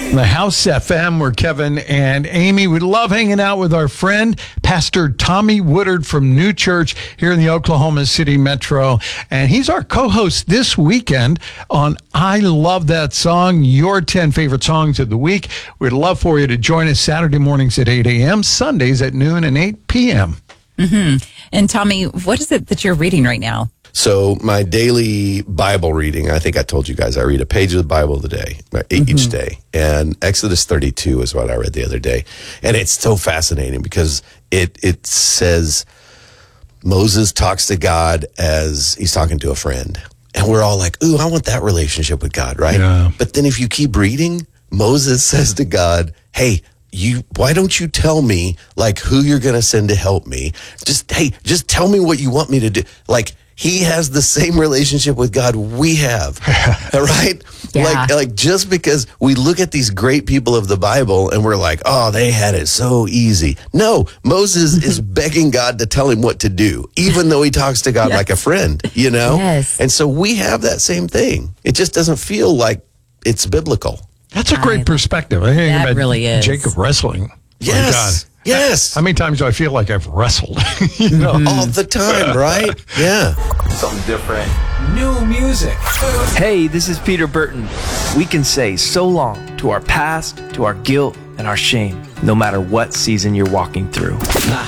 The House FM, we're Kevin and Amy. We love hanging out with our friend, Pastor Tommy Woodard from New Church here in the Oklahoma City Metro. And he's our co-host this weekend on I Love That Song, your 10 favorite songs of the week. We'd love for you to join us Saturday mornings at 8 a.m., Sundays at noon and 8 p.m. Mm-hmm. And Tommy, what is it that you're reading right now? So my daily Bible reading, I think I told you guys, I read a page of the Bible a day, each day. And Exodus 32 is what I read the other day. And it's so fascinating because it says Moses talks to God as he's talking to a friend. And we're all like, ooh, I want that relationship with God, right? Yeah. But then if you keep reading, Moses says to God, hey, why don't you tell me like who you're going to send to help me? Just tell me what you want me to do. Like, he has the same relationship with God we have, right? Yeah. Like just because we look at these great people of the Bible and we're like, oh, they had it so easy. No, Moses is begging God to tell him what to do, even though he talks to God like a friend, you know? Yes. And so we have that same thing. It just doesn't feel like it's biblical. That's a great perspective. I think That about really is. Jacob wrestling. Yes. My God. Yes. How many times do I feel like I've wrestled? You know? All the time, right? Yeah. Something different. New music. Hey, this is Peter Burton. We can say so long to our past, to our guilt, and our shame, no matter what season you're walking through. The